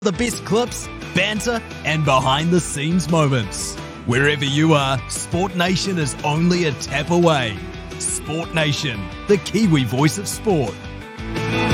The best clips, banter, and behind-the-scenes moments. Wherever you are, Sport Nation is only a tap away. Sport Nation, the Kiwi voice of sport.